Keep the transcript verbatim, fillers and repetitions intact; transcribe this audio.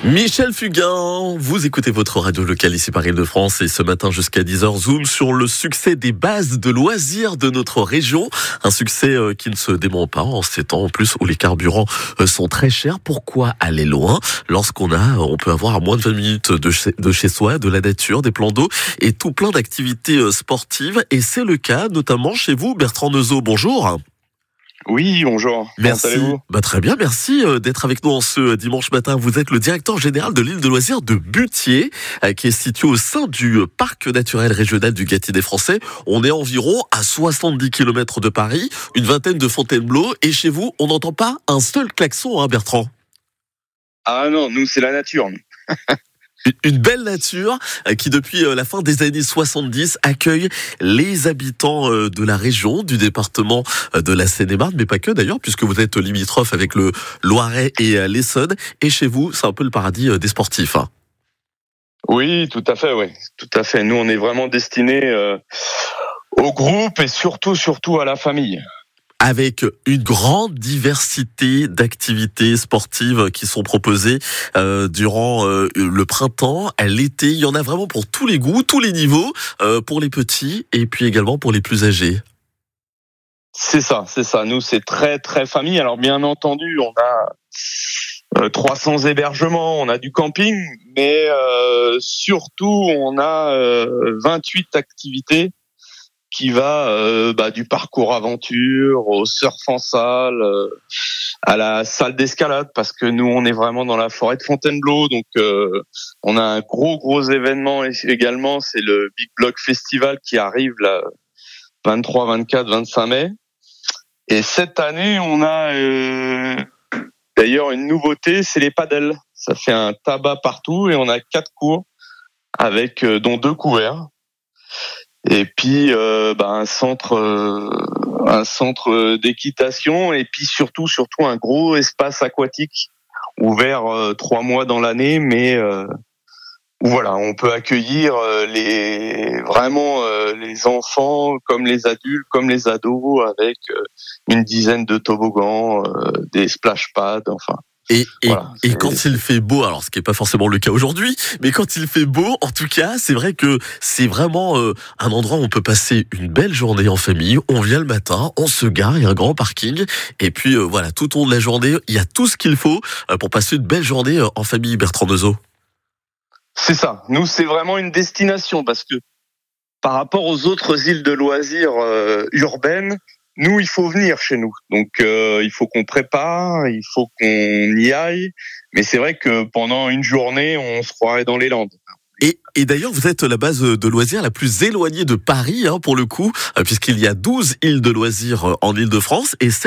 Michel Fugain, vous écoutez votre radio locale ici par Île-de-France et ce matin jusqu'à dix heures, zoom sur le succès des bases de loisirs de notre région. Un succès qui ne se dément pas en ces temps en plus où les carburants sont très chers. Pourquoi aller loin lorsqu'on a, on peut avoir à moins de vingt minutes de chez, de chez soi, de la nature, des plans d'eau et tout plein d'activités sportives. Et c'est le cas notamment chez vous, Bertrand Neuzeau. Bonjour. Oui, bonjour. Merci. Comment allez-vous ? Bah, très bien, merci d'être avec nous en ce dimanche matin. Vous êtes le directeur général de l'île de loisirs de Buthiers, qui est situé au sein du parc naturel régional du Gâtinais français. On est environ à soixante-dix kilomètres de Paris, une vingtaine de Fontainebleau, et chez vous, on n'entend pas un seul klaxon, hein, Bertrand ? Ah non, nous, c'est la nature. Une belle nature qui, depuis la fin des années soixante-dix, accueille les habitants de la région, du département de la Seine-et-Marne, mais pas que d'ailleurs, puisque vous êtes limitrophe avec le Loiret et l'Essonne. Et chez vous, c'est un peu le paradis des sportifs. Hein. Oui, tout à fait, oui. Tout à fait. Nous, on est vraiment destinés euh, au groupe et surtout, surtout à la famille. Avec une grande diversité d'activités sportives qui sont proposées euh, durant euh, le printemps, à l'été. Il y en a vraiment pour tous les goûts, tous les niveaux, euh, pour les petits et puis également pour les plus âgés. C'est ça, c'est ça. Nous, c'est très, très famille. Alors, bien entendu, on a euh, trois cents hébergements, on a du camping, mais euh, surtout, on a euh, vingt-huit activités qui va euh, bah, du parcours aventure au surf en salle, euh, à la salle d'escalade, parce que nous on est vraiment dans la forêt de Fontainebleau, donc euh, on a un gros gros événement également, c'est le Big Block Festival qui arrive là vingt-trois, vingt-quatre, vingt-cinq mai. Et cette année on a euh, d'ailleurs une nouveauté, c'est les paddles. Ça fait un tabac partout et on a quatre cours avec euh, dont deux couverts. Et puis euh, bah, un centre, euh, un centre d'équitation, et puis surtout, surtout un gros espace aquatique ouvert euh, trois mois dans l'année, mais euh, où voilà, on peut accueillir euh, les vraiment euh, les enfants comme les adultes, comme les ados, avec euh, une dizaine de toboggans, euh, des splash pads, enfin. Et, et, voilà, et quand il fait beau, alors ce qui n'est pas forcément le cas aujourd'hui, mais quand il fait beau, en tout cas, c'est vrai que c'est vraiment euh, un endroit où on peut passer une belle journée en famille. On vient le matin, on se gare, il y a un grand parking, et puis euh, voilà, tout au long de la journée, il y a tout ce qu'il faut euh, pour passer une belle journée euh, en famille, Bertrand Neuzeau. C'est ça. Nous, c'est vraiment une destination parce que par rapport aux autres îles de loisirs euh, urbaines, nous, il faut venir chez nous. Donc, euh, il faut qu'on prépare, il faut qu'on y aille. Mais c'est vrai que pendant une journée, on se croirait dans les Landes. Et, et d'ailleurs, vous êtes la base de loisirs la plus éloignée de Paris, hein, pour le coup, puisqu'il y a douze îles de loisirs en Île-de-France et